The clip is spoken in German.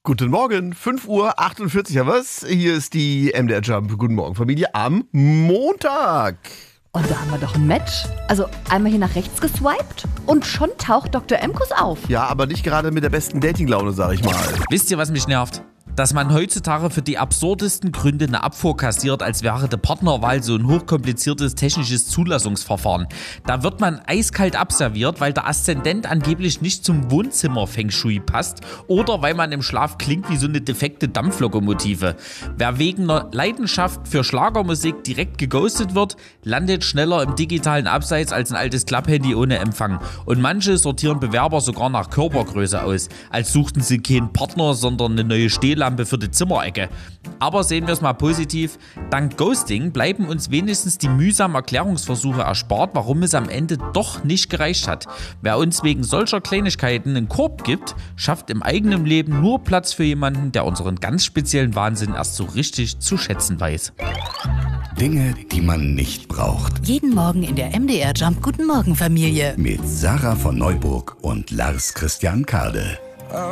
Guten Morgen, 5:48 Uhr, ja was? Hier ist die MDR Jump. Guten Morgen, Familie, am Montag. Und da haben wir doch ein Match. Also einmal hier nach rechts geswiped und schon taucht Dr. Emkus auf. Ja, aber nicht gerade mit der besten Datinglaune, sag ich mal. Wisst ihr, was mich nervt? Dass man heutzutage für die absurdesten Gründe eine Abfuhr kassiert, als wäre die Partnerwahl so ein hochkompliziertes technisches Zulassungsverfahren. Da wird man eiskalt abserviert, weil der Aszendent angeblich nicht zum Wohnzimmer-Feng Shui passt oder weil man im Schlaf klingt wie so eine defekte Dampflokomotive. Wer wegen einer Leidenschaft für Schlagermusik direkt geghostet wird, landet schneller im digitalen Abseits als ein altes Klapphandy ohne Empfang. Und manche sortieren Bewerber sogar nach Körpergröße aus, als suchten sie keinen Partner, sondern eine neue Stehlampe für die Zimmerecke. Aber sehen wir es mal positiv, dank Ghosting bleiben uns wenigstens die mühsamen Erklärungsversuche erspart, warum es am Ende doch nicht gereicht hat. Wer uns wegen solcher Kleinigkeiten einen Korb gibt, schafft im eigenen Leben nur Platz für jemanden, der unseren ganz speziellen Wahnsinn erst so richtig zu schätzen weiß. Dinge, die man nicht braucht. Jeden Morgen in der MDR Jump Guten Morgen Familie. Mit Sarah von Neuburg und Lars Christian Kade.